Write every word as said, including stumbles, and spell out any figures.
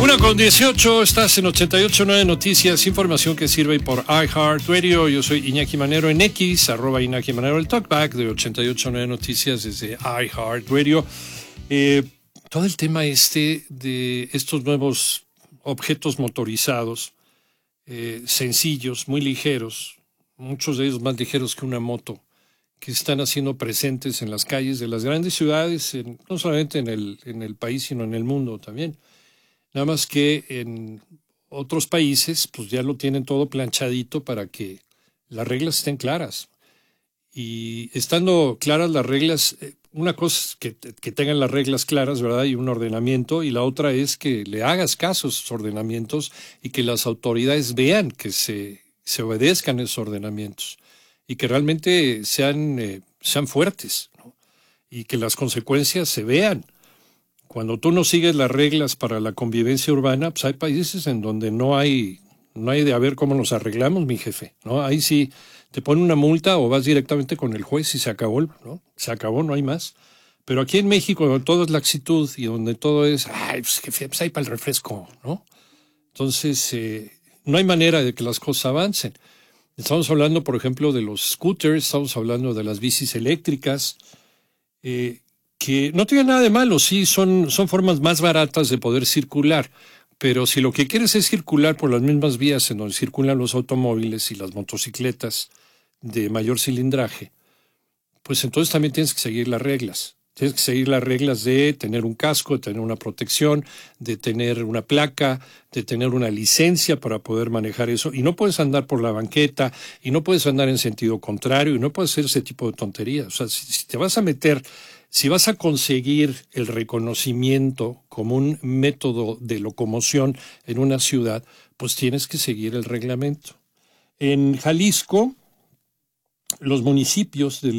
Una con dieciocho, estás en ochenta y ocho punto nueve Noticias, información que sirve por iHeartRadio. Yo soy Iñaki Manero en X, arroba Iñaki Manero, el talkback de ochenta y ocho punto nueve Noticias desde iHeartRadio. Eh, todo el tema este de estos nuevos objetos motorizados, eh, sencillos, muy ligeros, muchos de ellos más ligeros que una moto, que están haciendo presentes en las calles de las grandes ciudades, en, no solamente en el, en el país, sino en el mundo también. Nada más que en otros países pues ya lo tienen todo planchadito para que las reglas estén claras. Y estando claras las reglas, una cosa es que, que tengan las reglas claras, ¿verdad? Y un ordenamiento, y la otra es que le hagas caso a esos ordenamientos y que las autoridades vean que se, se obedezcan esos ordenamientos y que realmente sean, eh, sean fuertes, ¿no? Y que las consecuencias se vean. Cuando tú no sigues las reglas para la convivencia urbana, pues hay países en donde no hay, no hay de a ver cómo nos arreglamos, mi jefe, ¿no? Ahí sí te ponen una multa o vas directamente con el juez y se acabó, ¿no? Se acabó, no hay más. Pero aquí en México, donde todo es laxitud y donde todo es, ay, pues jefe, pues ahí para el refresco, ¿no? Entonces, eh, no hay manera de que las cosas avancen. Estamos hablando, por ejemplo, de los scooters, estamos hablando de las bicis eléctricas, eh, que no tienen nada de malo, sí, son, son formas más baratas de poder circular, pero si lo que quieres es circular por las mismas vías en donde circulan los automóviles y las motocicletas de mayor cilindraje, pues entonces también tienes que seguir las reglas. Tienes que seguir las reglas de tener un casco, de tener una protección, de tener una placa, de tener una licencia para poder manejar eso. Y no puedes andar por la banqueta, y no puedes andar en sentido contrario, y no puedes hacer ese tipo de tonterías. O sea, si, si te vas a meter, si vas a conseguir el reconocimiento como un método de locomoción en una ciudad, pues tienes que seguir el reglamento. En Jalisco, los municipios del